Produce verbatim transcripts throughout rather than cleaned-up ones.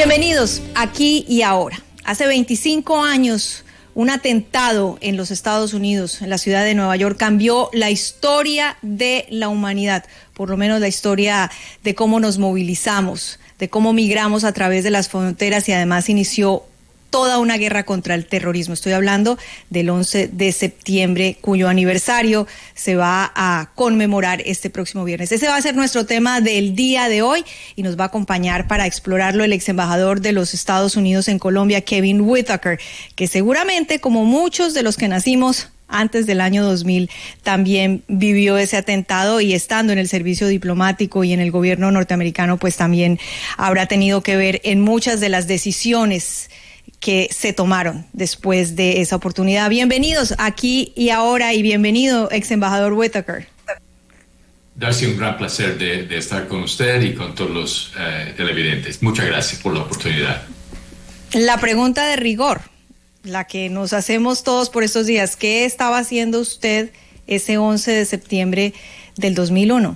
Bienvenidos aquí y ahora. Hace veinticinco años, un atentado en los Estados Unidos, en la ciudad de Nueva York, cambió la historia de la humanidad, por lo menos la historia de cómo nos movilizamos, de cómo migramos a través de las fronteras y además inició toda una guerra contra el terrorismo. Estoy hablando del once de septiembre, cuyo aniversario se va a conmemorar este próximo viernes. Ese va a ser nuestro tema del día de hoy y nos va a acompañar para explorarlo el ex embajador de los Estados Unidos en Colombia, Kevin Whitaker, que seguramente, como muchos de los que nacimos antes del año dos mil, también vivió ese atentado y estando en el servicio diplomático y en el gobierno norteamericano, pues también habrá tenido que ver en muchas de las decisiones que se tomaron después de esa oportunidad. Bienvenidos aquí y ahora y bienvenido, ex embajador Whitaker. Darcy, un gran placer de, de estar con usted y con todos los eh, televidentes. Muchas gracias por la oportunidad. La pregunta de rigor, la que nos hacemos todos por estos días, ¿qué estaba haciendo usted ese once de septiembre del dos mil uno?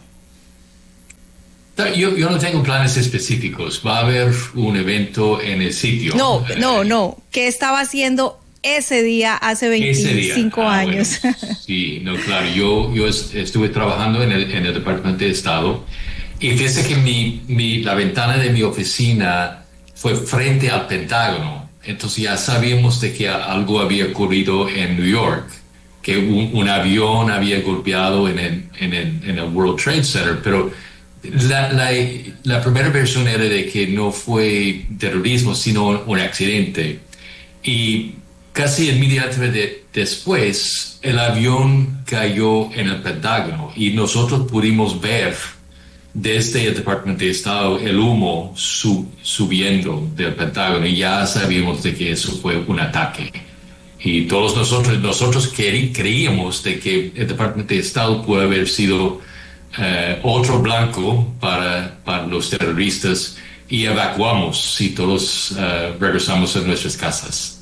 Yo, yo no tengo planes específicos. Va a haber un evento en el sitio. No, no, no. ¿Qué estaba haciendo ese día hace veinticinco ah, años? Bueno, sí, no, claro. Yo, yo estuve trabajando en el, en el Departamento de Estado y fíjese que mi, mi, la ventana de mi oficina fue frente al Pentágono. Entonces ya sabíamos de que algo había ocurrido en New York, que un, un avión había golpeado en el, en, el, en el World Trade Center, pero La, la, la primera versión era de que no fue terrorismo, sino un accidente. Y casi inmediatamente después, el avión cayó en el Pentágono y nosotros pudimos ver desde el Departamento de Estado el humo sub, subiendo del Pentágono y ya sabíamos de que eso fue un ataque. Y todos nosotros, nosotros creí, creíamos de que el Departamento de Estado puede haber sido Uh, otro blanco para, para los terroristas y evacuamos y todos uh, regresamos a nuestras casas.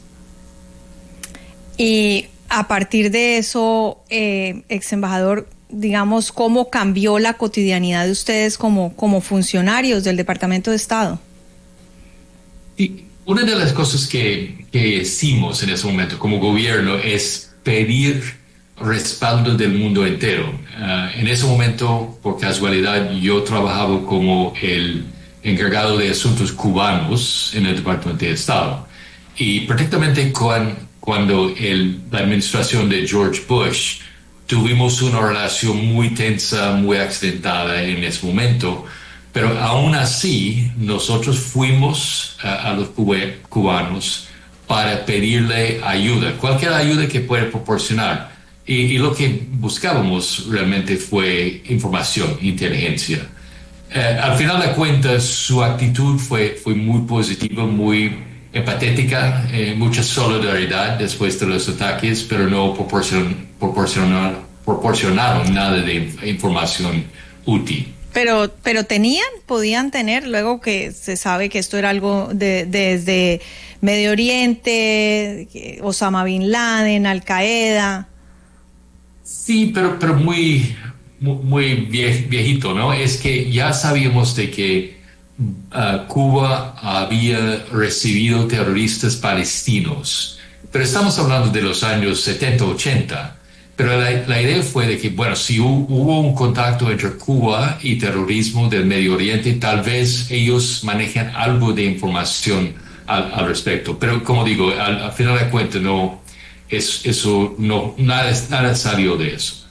Y a partir de eso, eh, ex embajador, digamos, ¿cómo cambió la cotidianidad de ustedes como, como funcionarios del Departamento de Estado? Y una de las cosas que, que hicimos en ese momento como gobierno es pedir respaldo del mundo entero. Uh, en ese momento, por casualidad, yo trabajaba como el encargado de asuntos cubanos en el Departamento de Estado. Y prácticamente cuando, cuando el, la administración de George Bush tuvimos una relación muy tensa, muy accidentada en ese momento, pero aún así nosotros fuimos uh, a los cubanos para pedirle ayuda, cualquier ayuda que pueda proporcionar. Y, y lo que buscábamos realmente fue información, inteligencia. Eh, al final de cuentas, su actitud fue, fue muy positiva, muy empatética, eh, mucha solidaridad después de los ataques, pero no proporcion, proporcionaron, proporcionaron nada de información útil. Pero, pero tenían, podían tener, luego que se sabe que esto era algo de, desde Medio Oriente, Osama Bin Laden, Al Qaeda. Sí, pero, pero muy, muy viejito, ¿no? Es que ya sabíamos de que uh, Cuba había recibido terroristas palestinos, pero estamos hablando de los años setenta, ochenta. Pero la, la idea fue de que, bueno, si hu- hubo un contacto entre Cuba y terrorismo del Medio Oriente, tal vez ellos manejan algo de información al, al respecto. Pero como digo, al, al final de cuentas no... Es, eso no, nada, nada salió de eso.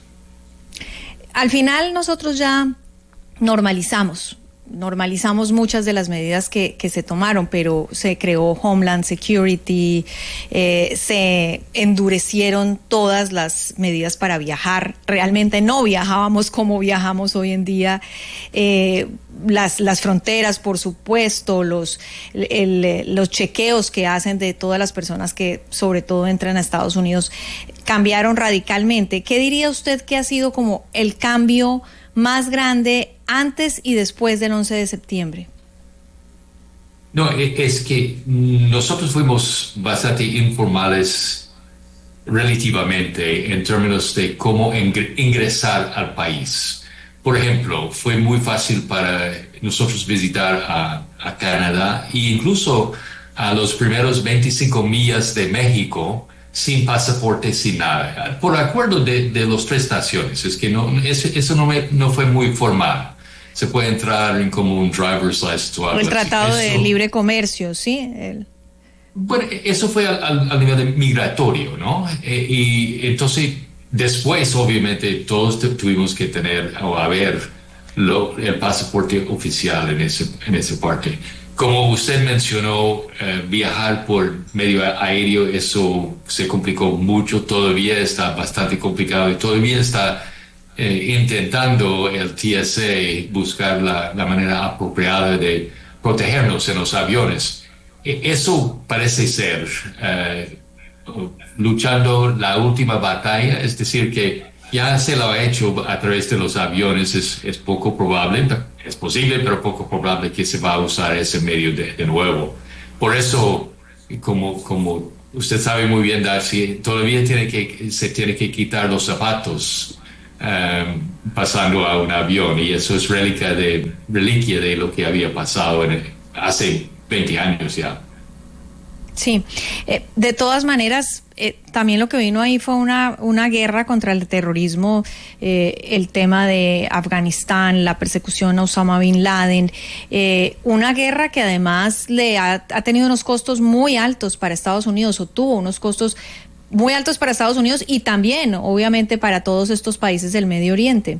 Al final nosotros ya normalizamos, normalizamos muchas de las medidas que, que se tomaron, pero se creó Homeland Security, eh, se endurecieron todas las medidas para viajar. Realmente no viajábamos como viajamos hoy en día. Eh, las, las fronteras, por supuesto, los, el, los chequeos que hacen de todas las personas que sobre todo entran a Estados Unidos cambiaron radicalmente. ¿Qué diría usted que ha sido como el cambio más grande antes y después del once de septiembre? No, es que nosotros fuimos bastante informales relativamente en términos de cómo ingresar al país. Por ejemplo, fue muy fácil para nosotros visitar a, a Canadá e incluso a los primeros veinticinco millas de México sin pasaporte, sin nada, por acuerdo de, de las tres naciones. Es que no, eso, eso no, me, no fue muy formal. Se puede entrar en como un driver's license o algo El Tratado así. de Eso, Libre Comercio, ¿sí? El... Bueno, eso fue al, al, al nivel de migratorio, ¿no? Eh, y entonces, después, obviamente, todos tuvimos que tener o haber lo, el pasaporte oficial en, ese, en esa parte. Como usted mencionó, eh, viajar por medio aéreo, eso se complicó mucho, todavía está bastante complicado y todavía está eh, intentando el T S A buscar la, la manera apropiada de protegernos en los aviones. Eso parece ser eh, luchando la última batalla, es decir, que ya se lo ha hecho a través de los aviones, es, es poco probable, es posible, pero poco probable que se va a usar ese medio de, de nuevo. Por eso, como, como usted sabe muy bien, Darcy, todavía tiene que, se tiene que quitar los zapatos um, pasando a un avión, y eso es reliquia de, reliquia de lo que había pasado en, hace veinte años ya. Sí, eh, de todas maneras, eh, también lo que vino ahí fue una, una guerra contra el terrorismo, eh, el tema de Afganistán, la persecución a Osama Bin Laden, eh, una guerra que además le ha, ha tenido unos costos muy altos para Estados Unidos, o tuvo unos costos muy altos para Estados Unidos y también, obviamente, para todos estos países del Medio Oriente.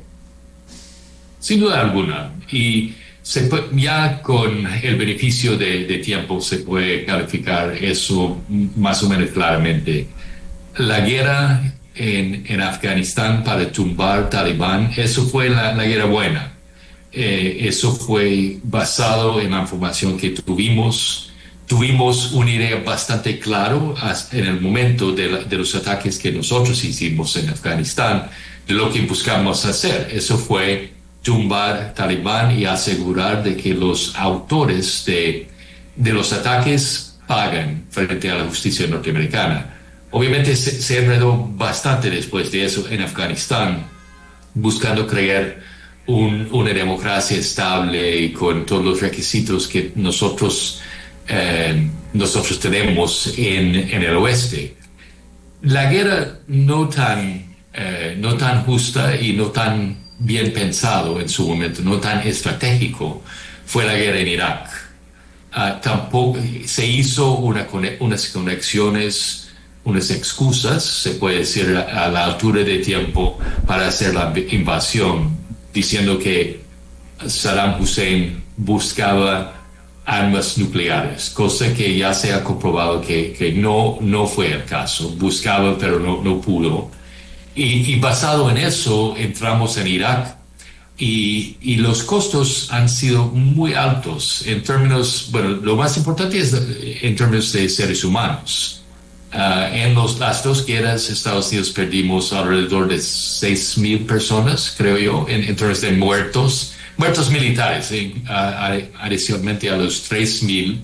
Sin duda alguna, y se puede, ya con el beneficio de, de tiempo se puede calificar eso más o menos claramente. La guerra en, en Afganistán para tumbar Talibán, eso fue la, la guerra buena. Eh, eso fue basado en la información que tuvimos. Tuvimos una idea bastante clara en el momento de, la, de los ataques que nosotros hicimos en Afganistán, de lo que buscamos hacer. Eso fue tumbar Talibán y asegurar de que los autores de, de los ataques pagan frente a la justicia norteamericana. Obviamente se, se enredó bastante después de eso en Afganistán, buscando crear un, una democracia estable y con todos los requisitos que nosotros, eh, nosotros tenemos en, en el oeste. La guerra no tan, eh, no tan justa y no tan bien pensado en su momento, no tan estratégico, fue la guerra en Irak. Uh, tampoco se hizo una, unas conexiones, unas excusas, se puede decir, a, a la altura de tiempo para hacer la invasión, diciendo que Saddam Hussein buscaba armas nucleares, cosa que ya se ha comprobado que, que no, no fue el caso. Buscaba, pero no, no pudo. Y, y basado en eso, entramos en Irak y, y los costos han sido muy altos en términos, bueno, lo más importante es en términos de seres humanos. Uh, en los, las dos guerras, Estados Unidos perdimos alrededor de seis mil personas, creo yo, en, en términos de muertos, muertos militares, eh, uh, adicionalmente a los tres mil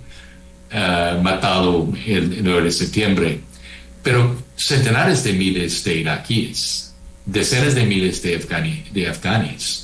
uh, matados el, el nueve de septiembre. Pero centenares de miles de iraquíes, decenas de miles de, afgani, de afganis.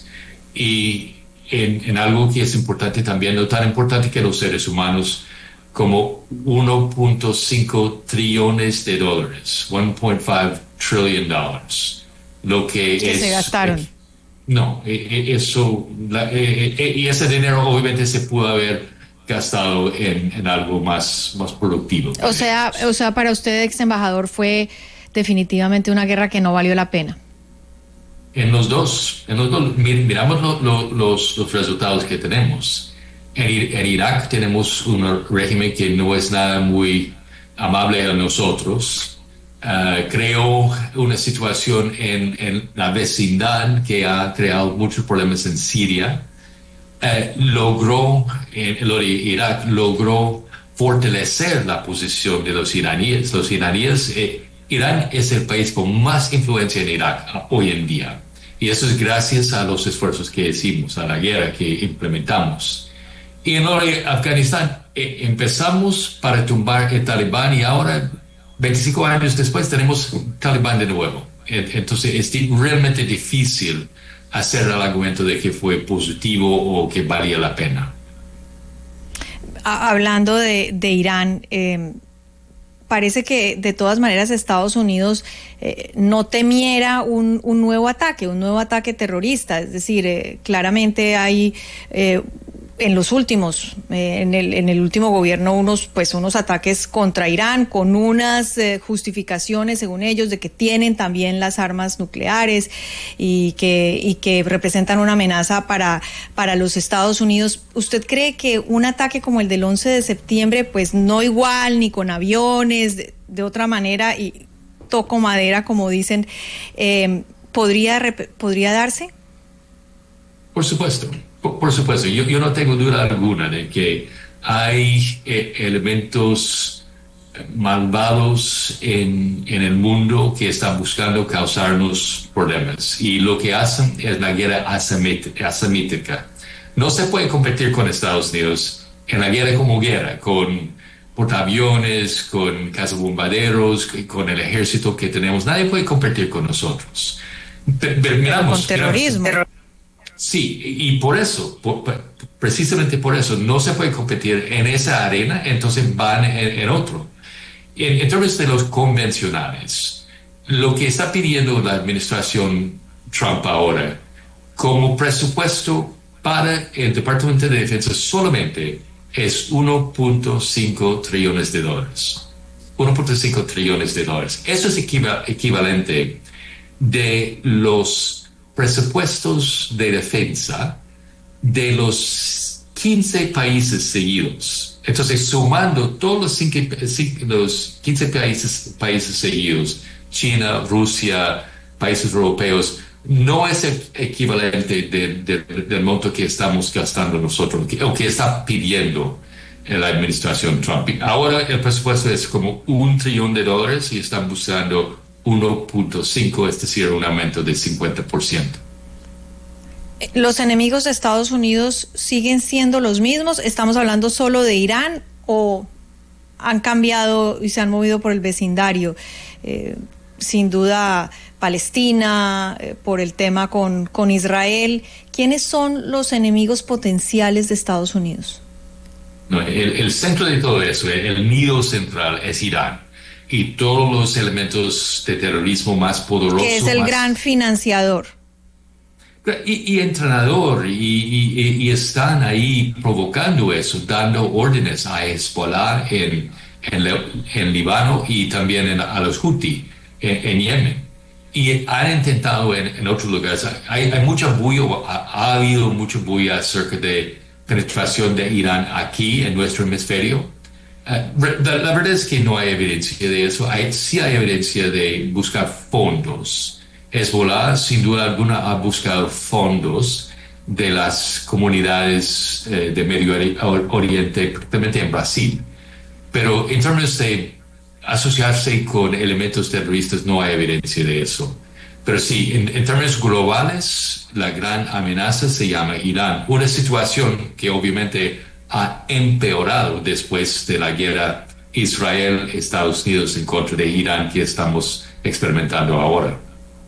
Y en, en algo que es importante también, no tan importante que los seres humanos, como uno punto cinco trillones de dólares, one point five trillion dollars. Lo que, que es... se gastaron. Eh, no, eh, eso, la, eh, eh, y ese dinero obviamente se pudo haber gastado en, en algo más, más productivo. O sea, o sea, para usted, ex embajador, fue definitivamente una guerra que no valió la pena. En los dos, en los dos miramos lo, lo, los, los resultados que tenemos. En, en Irak tenemos un régimen que no es nada muy amable a nosotros. Uh, creó una situación en, en la vecindad que ha creado muchos problemas en Siria. Eh, logró, en lo de Irak, logró fortalecer la posición de los iraníes. Los iraníes, eh, Irán es el país con más influencia en Irak hoy en día. Y eso es gracias a los esfuerzos que hicimos, a la guerra que implementamos. Y en lo de Afganistán, eh, empezamos para tumbar el Talibán y ahora, veinticinco años después, tenemos Talibán de nuevo. Entonces, es realmente difícil hacer el argumento de que fue positivo o que valía la pena. Hablando de, de Irán, eh, parece que de todas maneras Estados Unidos eh, no temiera un, un nuevo ataque, un nuevo ataque terrorista. Es decir, eh, claramente hay eh, en los últimos, eh, en el en el último gobierno unos pues unos ataques contra Irán con unas eh, justificaciones según ellos de que tienen también las armas nucleares y que y que representan una amenaza para para los Estados Unidos. ¿Usted cree que un ataque como el del once de septiembre, pues no igual ni con aviones, de, de otra manera, y toco madera como dicen, eh, podría podría darse? Por supuesto. Por, por supuesto, yo, yo no tengo duda alguna de que hay eh, elementos malvados en, en el mundo que están buscando causarnos problemas. Y lo que hacen es la guerra asimmétrica. No se puede competir con Estados Unidos en la guerra como guerra, con portaaviones, con cazabombarderos, con el ejército que tenemos. Nadie puede competir con nosotros. Pero, pero miramos, con terrorismo. Miramos, Sí, y por eso, por, precisamente por eso, no se puede competir en esa arena, entonces van en, en otro. En, en términos de los convencionales, lo que está pidiendo la administración Trump ahora, como presupuesto para el Departamento de Defensa solamente es uno punto cinco trillones de dólares. uno punto cinco trillones de dólares. Eso es equival, equivalente de los presupuestos de defensa de los quince países seguidos. Entonces, sumando todos los, cinco, los quince países, países seguidos, China, Rusia, países europeos, no es el equivalente de, de, de, del monto que estamos gastando nosotros, o que está pidiendo la administración Trump. Ahora el presupuesto es como un trillón de dólares y están buscando uno punto cinco, es decir, un aumento del cincuenta por ciento. ¿Los enemigos de Estados Unidos siguen siendo los mismos? ¿Estamos hablando solo de Irán o han cambiado y se han movido por el vecindario? Eh, sin duda Palestina, eh, por el tema con, con Israel. ¿Quiénes son los enemigos potenciales de Estados Unidos? No, el, el centro de todo eso, el nido central es Irán. Y todos los elementos de terrorismo más poderosos. Que es el más, gran financiador. Y, y entrenador, y, y, y están ahí provocando eso, dando órdenes a Hezbollah en, en, en Líbano y también en, a los Houthi en, en Yemen. Y han intentado en, en otros lugares. Hay, hay mucha bulla, ha, ha habido mucha bulla acerca de penetración de Irán aquí en nuestro hemisferio. Uh, la, la verdad es que no hay evidencia de eso. Hay, sí hay evidencia de buscar fondos. Hezbollah, sin duda alguna, ha buscado fondos de las comunidades eh, de Medio Oriente, particularmente en Brasil. Pero en términos de asociarse con elementos terroristas, no hay evidencia de eso. Pero sí, en, en términos globales, la gran amenaza se llama Irán. Una situación que obviamente ha empeorado después de la guerra Israel-Estados Unidos en contra de Irán que estamos experimentando ahora.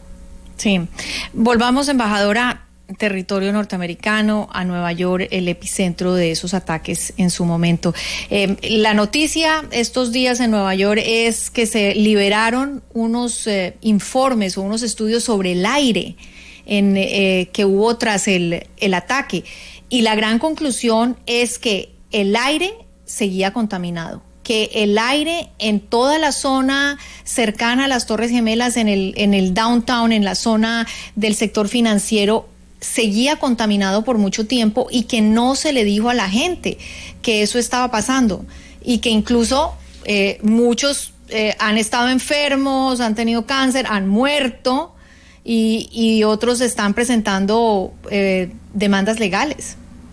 Sí. Volvamos, embajadora, territorio norteamericano, a Nueva York, el epicentro de esos ataques en su momento. Eh, la noticia estos días en Nueva York es que se liberaron unos eh, informes o unos estudios sobre el aire en, eh, que hubo tras el, el ataque. Y la gran conclusión es que el aire seguía contaminado, que el aire en toda la zona cercana a las Torres Gemelas, en el, en el downtown, en la zona del sector financiero, seguía contaminado por mucho tiempo y que no se le dijo a la gente que eso estaba pasando y que incluso eh, muchos eh, han estado enfermos, han tenido cáncer, han muerto y, y otros están presentando eh, demandas legales.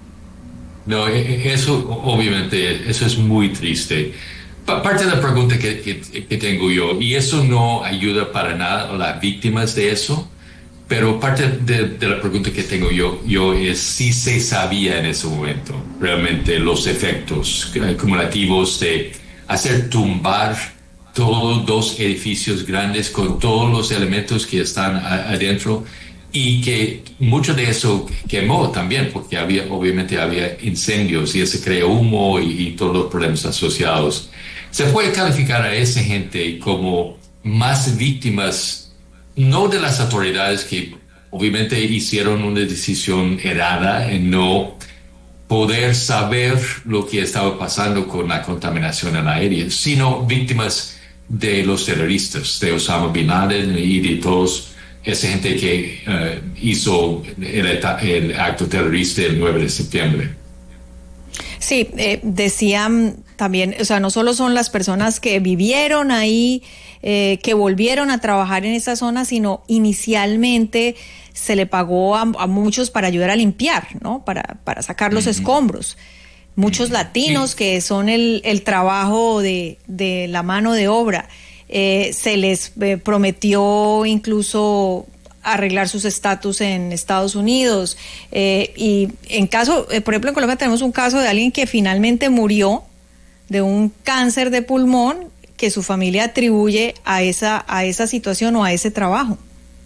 No, eso obviamente, eso es muy triste. Parte de la pregunta que, que, que tengo yo, y eso no ayuda para nada a las víctimas de eso, pero parte de, de la pregunta que tengo yo, yo es si se sabía en ese momento realmente los efectos acumulativos de hacer tumbar todos dos edificios grandes con todos los elementos que están a, adentro y que mucho de eso quemó también, porque había, obviamente había incendios y se creó humo y, y todos los problemas asociados. Se puede calificar a esa gente como más víctimas, no de las autoridades que obviamente hicieron una decisión errada en no poder saber lo que estaba pasando con la contaminación en la aérea, sino víctimas de los terroristas, de Osama Bin Laden y de todos esa gente que uh, hizo el, el acto terrorista el nueve de septiembre. Sí, eh, decían también, o sea, no solo son las personas que vivieron ahí, eh, que volvieron a trabajar en esa zona, sino inicialmente se le pagó a, a muchos para ayudar a limpiar, ¿no? Para, para sacar los uh-huh. escombros. Muchos uh-huh. latinos sí. que son el, el trabajo de, de la mano de obra. Eh, se les eh, prometió incluso arreglar sus estatus en Estados Unidos. Eh, y en caso, eh, por ejemplo, en Colombia tenemos un caso de alguien que finalmente murió de un cáncer de pulmón que su familia atribuye a esa, a esa situación o a ese trabajo.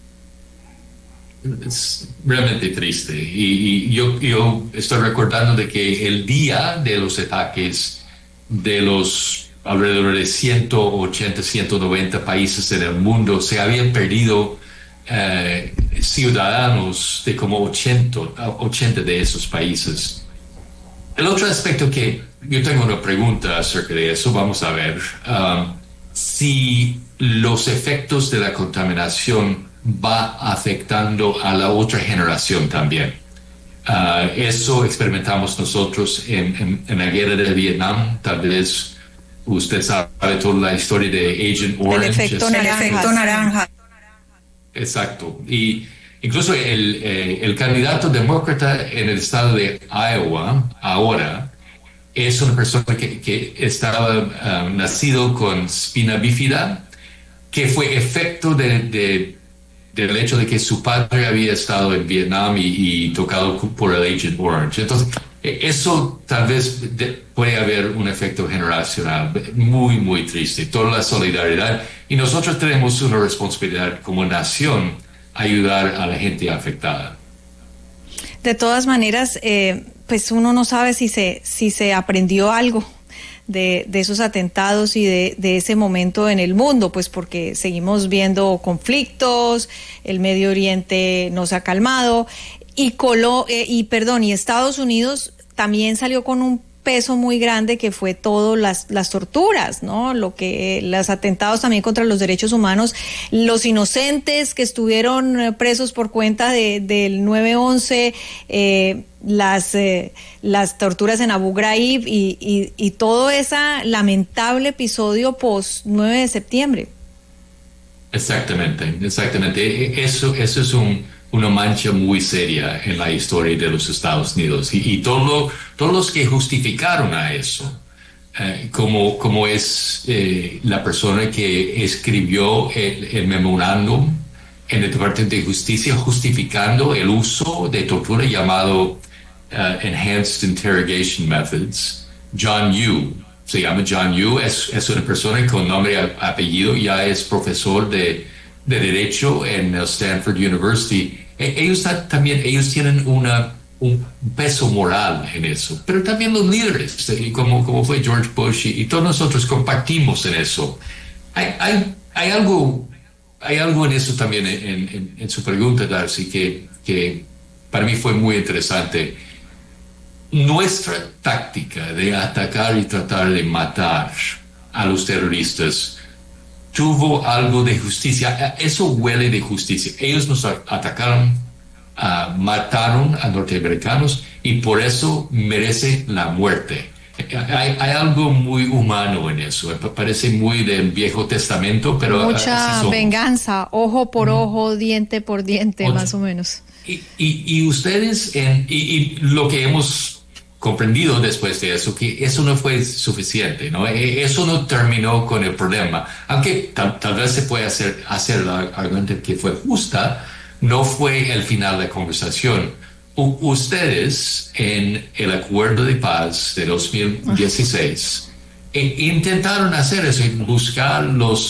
Es realmente triste. Y, y yo, yo estoy recordando de que el día de los ataques de los alrededor de ciento ochenta, ciento noventa países en el mundo, se habían perdido eh, ciudadanos de como ochenta, ochenta de esos países. El otro aspecto que yo tengo una pregunta acerca de eso, vamos a ver um, si los efectos de la contaminación va afectando a la otra generación también. Uh, eso experimentamos nosotros en, en, en la guerra de Vietnam. Tal vez usted sabe toda la historia de Agent Orange. El efecto naranja. El efecto naranja. Exacto. Y incluso el, eh, el candidato demócrata en el estado de Iowa ahora es una persona que, que estaba uh, nacido con spina bífida, que fue efecto de, de, del hecho de que su padre había estado en Vietnam y, y tocado por el Agent Orange. Entonces, eso tal vez de, puede haber un efecto generacional muy, muy triste. Toda la solidaridad. Y nosotros tenemos una responsabilidad como nación ayudar a la gente afectada. De todas maneras, eh, pues uno no sabe si se, si se aprendió algo de, de esos atentados y de, de ese momento en el mundo, pues porque seguimos viendo conflictos, el Medio Oriente no se ha calmado. Y, Colo, eh, y perdón, y Estados Unidos también salió con un peso muy grande que fue todo las, las torturas, ¿no? Lo que, los atentados también contra los derechos humanos, los inocentes que estuvieron presos por cuenta de, del nueve once, eh, las, eh, las torturas en Abu Ghraib y, y, y todo ese lamentable episodio post nueve de septiembre. Exactamente, exactamente. Eso, eso es un... una mancha muy seria en la historia de los Estados Unidos. Y, y todo, todos los que justificaron a eso, eh, como, como es eh, la persona que escribió el, el memorándum en el Departamento de Justicia justificando el uso de tortura llamado uh, Enhanced Interrogation Methods, John Yoo. Se llama John Yoo, es, es una persona con nombre y apellido, ya es profesor de de Derecho en el Stanford University. Ellos también, ellos tienen una, un peso moral en eso, pero también los líderes, como, como fue George Bush y, y todos nosotros compartimos en eso. Hay, hay, hay, algo, hay algo en eso también en, en, en su pregunta, Darcy, que, que para mí fue muy interesante. Nuestra táctica de atacar y tratar de matar a los terroristas tuvo algo de justicia. Eso huele de justicia. Ellos nos atacaron, uh, mataron a norteamericanos y por eso merece la muerte. Hay, hay algo muy humano en eso. Parece muy del Viejo Testamento, pero mucha venganza, ojo por mm. ojo, diente por diente, Ocho. más o menos. Y, y, y ustedes, en, y, y lo que hemos comprendido después de eso, que eso no fue suficiente, ¿no? Eso no terminó con el problema. Aunque tal, tal vez se puede hacer, hacer la argumento que fue justa, no fue el final de la conversación. U- ustedes, en el acuerdo de paz de dos mil dieciséis, e- intentaron hacer eso, buscar los,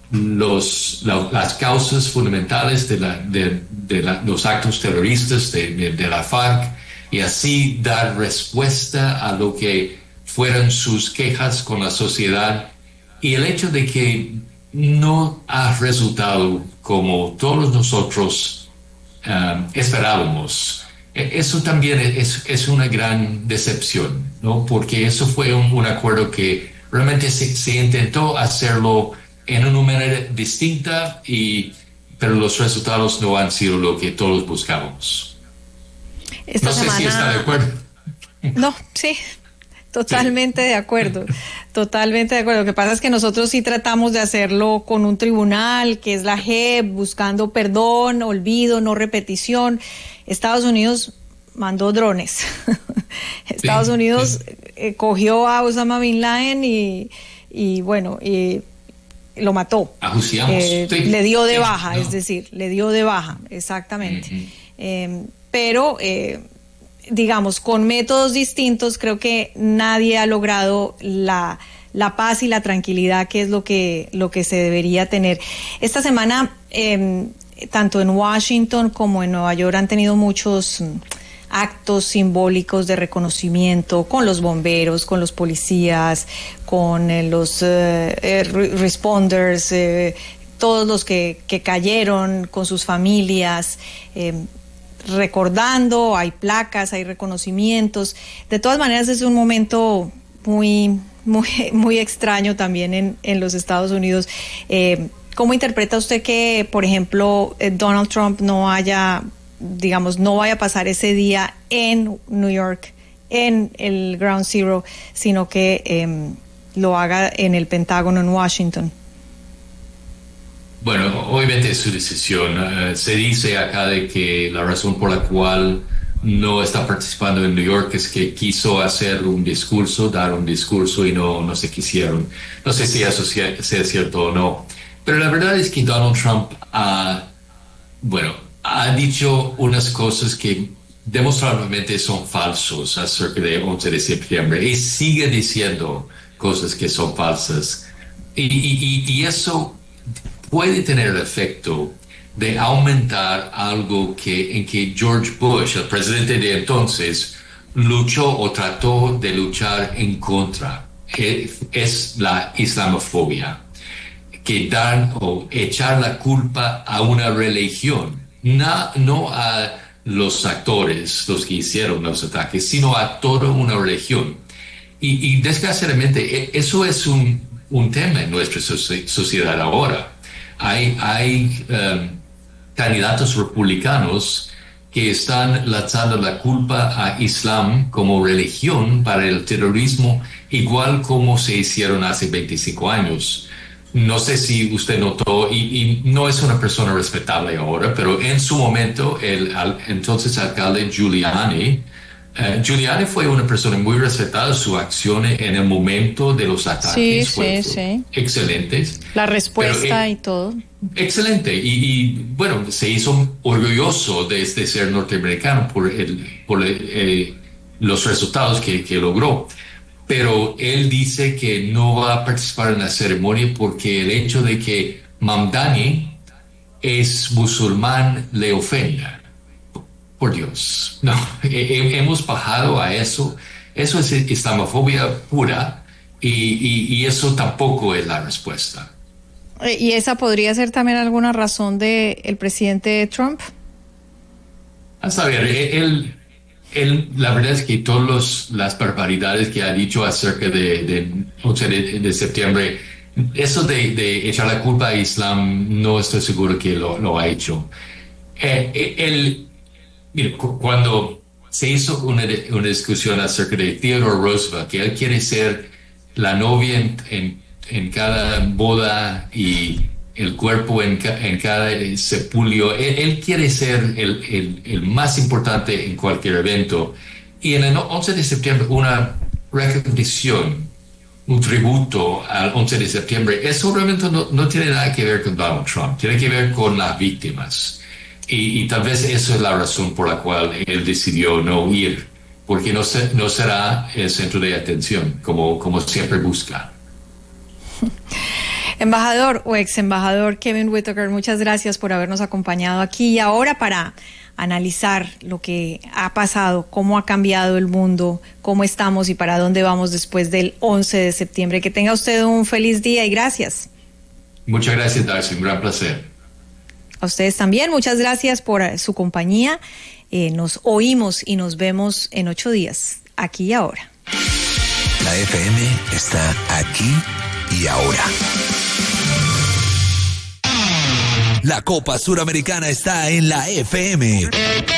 los, la, las causas fundamentales de, la, de, de la, los actos terroristas de, de, de la FARC y así dar respuesta a lo que fueron sus quejas con la sociedad. Y el hecho de que no ha resultado como todos nosotros um, esperábamos, eso también es, es una gran decepción, ¿no? Porque eso fue un, un acuerdo que realmente se, se intentó hacerlo en una manera distinta, y, pero los resultados no han sido lo que todos buscábamos. Esta no sé semana... si está de acuerdo. No, sí, totalmente sí. de acuerdo, totalmente de acuerdo. Lo que pasa es que nosotros sí tratamos de hacerlo con un tribunal, que es la J E P, buscando perdón, olvido, no repetición. Estados Unidos mandó drones. Estados sí, Unidos sí. Eh, cogió a Osama Bin Laden y, y bueno, y lo mató. Eh, sí. Le dio de sí, baja, no. es decir, le dio de baja, exactamente. Uh-huh. Eh, pero, eh, digamos, con métodos distintos, creo que nadie ha logrado la, la paz y la tranquilidad que es lo que, lo que se debería tener. Esta semana, eh, tanto en Washington como en Nueva York han tenido muchos actos simbólicos de reconocimiento con los bomberos, con los policías, con eh, los eh, responders, eh, todos los que, que cayeron con sus familias, eh, recordando, hay placas, hay reconocimientos. De todas maneras es un momento muy, muy, muy extraño también en, en los Estados Unidos. Eh, ¿Cómo interpreta usted que, por ejemplo, Donald Trump no haya, digamos, no vaya a pasar ese día en New York, en el Ground Zero, sino que eh, lo haga en el Pentágono en Washington? Bueno, obviamente es su decisión. Uh, se dice acá de que la razón por la cual no está participando en New York es que quiso hacer un discurso, dar un discurso y no, no se quisieron. No sé si eso sea, sea cierto o no. Pero la verdad es que Donald Trump ha, bueno, ha dicho unas cosas que demostrablemente son falsos acerca de once de septiembre y sigue diciendo cosas que son falsas. Y, y, y eso puede tener el efecto de aumentar algo que, en que George Bush, el presidente de entonces, luchó o trató de luchar en contra. Es la islamofobia. Que dar o echar la culpa a una religión, no, no a los actores, los que hicieron los ataques, sino a toda una religión. Y, y desgraciadamente eso es un, un tema en nuestra sociedad ahora. Hay, hay um, candidatos republicanos que están lanzando la culpa a Islam como religión para el terrorismo, igual como se hicieron hace veinticinco años. No sé si usted notó, y, y no es una persona respetable ahora, pero en su momento el al, entonces alcalde Giuliani, uh, Giuliani fue una persona muy respetada, su acción en el momento de los ataques sí, fue, sí, fue sí. excelentes. La respuesta pero, y todo. Excelente, y, y bueno, se hizo orgulloso de, de ser norteamericano por, el, por eh, los resultados que, que logró. Pero él dice que no va a participar en la ceremonia porque el hecho de que Mamdani es musulmán le ofenda. Por Dios, no, hemos bajado a eso. Eso es islamofobia pura y, y, y eso tampoco es la respuesta. ¿Y esa podría ser también alguna razón de el presidente Trump? A saber, él... Él, la verdad es que todas las barbaridades que ha dicho acerca de, de once de, de septiembre, eso de, de echar la culpa a Islam, no estoy seguro que lo, lo ha hecho. Eh, él, mira, cuando se hizo una, una discusión acerca de Theodore Roosevelt, que él quiere ser la novia en, en, en cada boda y el cuerpo en, ca, en cada sepulio. Él, él quiere ser el, el, el más importante en cualquier evento. Y en el once de septiembre, una recognición, un tributo al once de septiembre, eso realmente no, no tiene nada que ver con Donald Trump, tiene que ver con las víctimas. Y, y tal vez eso es la razón por la cual él decidió no ir, porque no, se, no será el centro de atención, como, como siempre busca. Embajador o ex embajador Kevin Whitaker, muchas gracias por habernos acompañado aquí y ahora para analizar lo que ha pasado, cómo ha cambiado el mundo, cómo estamos y para dónde vamos después del once de septiembre. Que tenga usted un feliz día y gracias. Muchas gracias, Darcy, un gran placer. A ustedes también, muchas gracias por su compañía. Eh, nos oímos y nos vemos en ocho días, aquí y ahora. La F M está aquí y ahora. La Copa Suramericana está en la F M.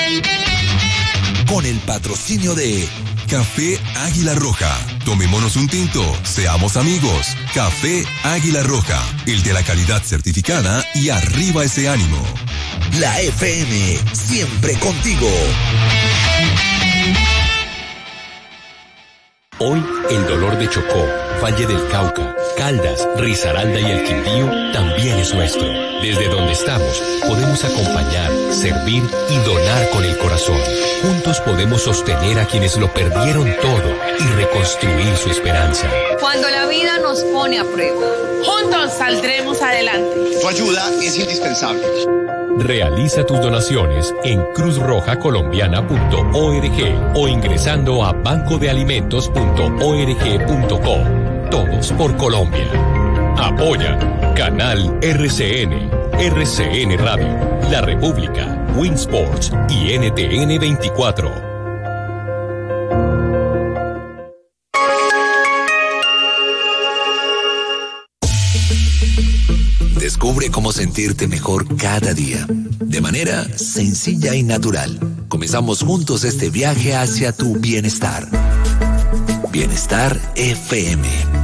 Con el patrocinio de Café Águila Roja. Tomémonos un tinto, seamos amigos. Café Águila Roja, el de la calidad certificada y arriba ese ánimo. La F M, siempre contigo. Hoy, el dolor de Chocó, Valle del Cauca, Caldas, Risaralda y el Quindío también es nuestro. Desde donde estamos, podemos acompañar, servir y donar con el corazón. Juntos podemos sostener a quienes lo perdieron todo y reconstruir su esperanza. Cuando la vida nos pone a prueba, juntos saldremos adelante. Tu ayuda es indispensable. Realiza tus donaciones en cruz roja colombiana punto org o ingresando a banco de alimentos punto org punto co. Todos por Colombia. Apoya Canal R C N, R C N Radio, La República, Winsports y N T N veinticuatro. Descubre cómo sentirte mejor cada día, de manera sencilla y natural. Comenzamos juntos este viaje hacia tu bienestar. Bienestar F M.